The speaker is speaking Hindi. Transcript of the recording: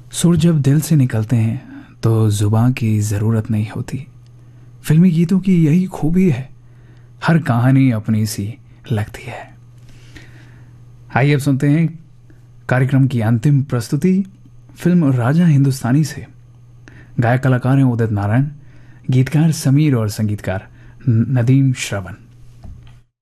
सुर जब दिल से निकलते हैं तो जुबां की ज़रूरत नहीं होती। फिल्मी गीतों की यही खूबी है, हर कहानी अपनी सी लगती है। आइए अब सुनते हैं कार्यक्रम की अंतिम प्रस्तुति फिल्म राजा हिंदुस्तानी से। गायक कलाकार हैं उदित नारायण, गीतकार समीर और संगीतकार नदीम श्रवण।